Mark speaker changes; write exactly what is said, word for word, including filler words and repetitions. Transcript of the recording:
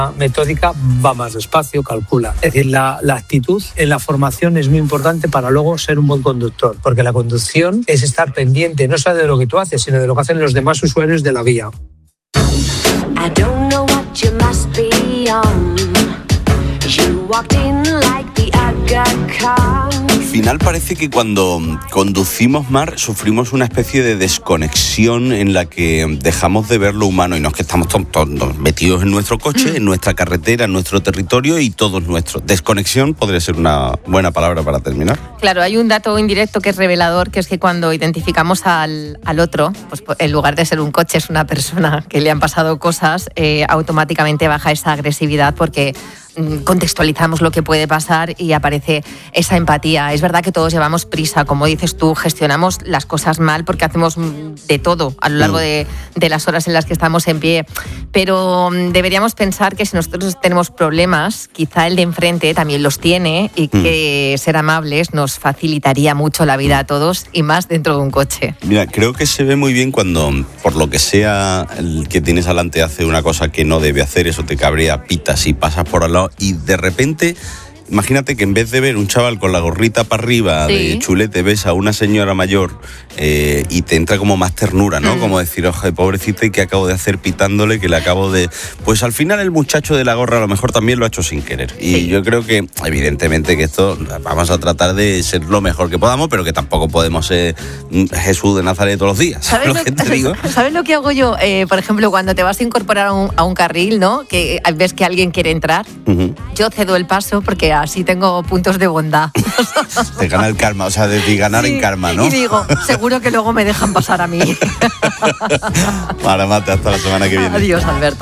Speaker 1: metódica va más despacio, calcula. Es decir, la, la actitud en la formación es muy importante para luego ser un buen conductor, porque la conducción es estar pendiente no solo de lo que tú haces, sino de lo que hacen los demás usuarios de la vía. I don't know what you must be on. You walked in like the Aga Khan.
Speaker 2: Al final parece que cuando conducimos, Mar, sufrimos una especie de desconexión en la que dejamos de ver lo humano y no es que estamos todos, todos metidos en nuestro coche, en nuestra carretera, en nuestro territorio y todos nuestros. Desconexión podría ser una buena palabra para terminar.
Speaker 3: Claro, hay un dato indirecto que es revelador, que es que cuando identificamos al, al otro, pues en lugar de ser un coche, es una persona que le han pasado cosas, eh, automáticamente baja esa agresividad porque contextualizamos lo que puede pasar y aparece esa empatía. Es verdad que todos llevamos prisa, como dices tú, gestionamos las cosas mal porque hacemos de todo a lo largo de, de las horas en las que estamos en pie, pero deberíamos pensar que si nosotros tenemos problemas, quizá el de enfrente también los tiene y que ser amables nos facilitaría mucho la vida a todos y más dentro de un coche.
Speaker 2: Mira, creo que se ve muy bien cuando, por lo que sea, el que tienes delante hace una cosa que no debe hacer, eso te cabrea, pitas y pasas por al lado y de repente, imagínate que en vez de ver un chaval con la gorrita para arriba, sí, de chulete, ves a una señora mayor eh, y te entra como más ternura, ¿no? Mm. Como decir, ojo, pobrecita, ¿y qué acabo de hacer pitándole? Que le acabo de... Pues al final el muchacho de la gorra a lo mejor también lo ha hecho sin querer. Y sí, yo creo que, evidentemente, que esto vamos a tratar de ser lo mejor que podamos, pero que tampoco podemos ser Jesús de Nazaret todos los días.
Speaker 3: ¿Sabes lo, lo que te digo? ¿Sabes lo que hago yo? Eh, por ejemplo, cuando te vas a incorporar a un, a un carril, ¿no? Que ves que alguien quiere entrar, uh-huh, yo cedo el paso porque así tengo puntos de bondad.
Speaker 2: Te gana el karma, o sea, de ganar sí, en karma, ¿no?
Speaker 3: Y digo, seguro que luego me dejan pasar a mí.
Speaker 2: Para mate, hasta la semana que viene.
Speaker 3: Adiós, Alberto.